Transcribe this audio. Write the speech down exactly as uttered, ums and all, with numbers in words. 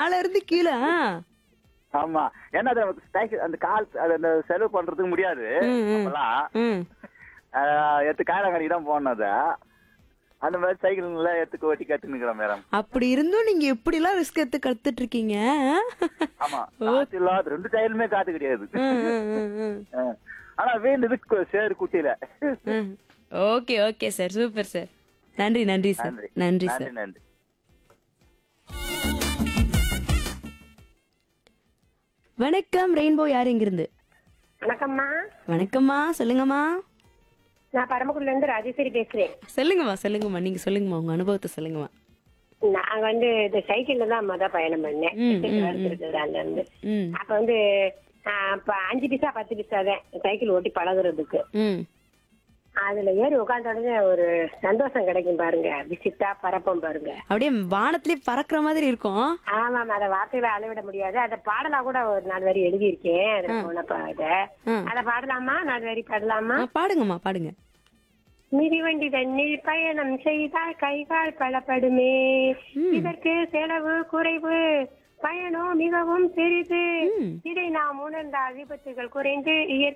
மேல இருந்து கீழே. ஆ. ஆமா, ஏன்னா அது நமக்கு சைக்கிள் அந்த கால் அது அந்த செலவு பண்றதுக்கு முடியாது ம், ம். அப்பெல்லாம். ம். ஆஹ் எடுத்து காயலாங்கடி தான் போனது. அந்த மாதிரி சைக்கிள் எடுத்து ஓட்டி கத்துனுக்குறேன் மேடம். அப்படி இருந்தும் நீங்க எப்படி எல்லாம் ரிஸ்க் எடுத்து கத்துட்டு இருக்கீங்க? ஆமா, ஓ. காத்து இல்லாத ரெண்டு டயருமே காத்து கிடையாது. ம், ம், ம், ம். ஆஹ் ஆனா வீண்டு சேரு குட்டியில. ம். Okay okay sir, super sir. நன்றி நன்றி சார். நன்றி நன்றி நன்றி சார். நன்றி. வணக்கம் ரெயின்போ, யார் இங்கிருந்து? வணக்கம்மா, வணக்கம்மா, சொல்லுங்கம்மா. நான் பரமக்குடில இருந்து ராஜேஸ்வரி பேசுறேன். சொல்லுங்கம்மா சொல்லுங்கம்மா, நீங்க சொல்லுங்கம்மா, உங்க அனுபவத்தை சொல்லுங்கம்மா. நான் வந்து இந்த சைக்கிள்ல தான் மொதல் பயணம் பண்ணேன். ம், ம், சைக்கிள் ம். வளர்த்துருக்குது அங்க இருந்து. ம். அப்ப வந்து ஆஹ், அப்ப அஞ்சு பைசா பத்து பைசா தான் சைக்கிள் ஓட்டி பழகுறதுக்கு. ம். அதுல ஏறி உட்காந்த உடனே ஒரு சந்தோஷம் கிடைக்கும் பாருங்க. விசிட்டா பறப்போம் பாருங்க. அப்படியே வானத்திலே பறக்குற மாதிரி இருக்கும். ஆமாம், அதை வார்த்தையில அளவிட முடியாது. அதை பாடலா கூட ஒரு நாலு வரி எழுதியிருக்கேன். அதுல போனப்ப இத ம். அதை பாடலாமா? நாலு வரி பாடலாமா? ஆ, பாடுங்கம்மா பாடுங்க. மிதிவண்டி தண்ணில் பயணம் செய்தால் கைகால் பலப்படுமே. இதற்கு செலவு குறைவு, பயணம் மிகவும் பெரிது. ம். இதை நாம் உணர்ந்தால் விபத்துகள் குறைந்து இயற்கை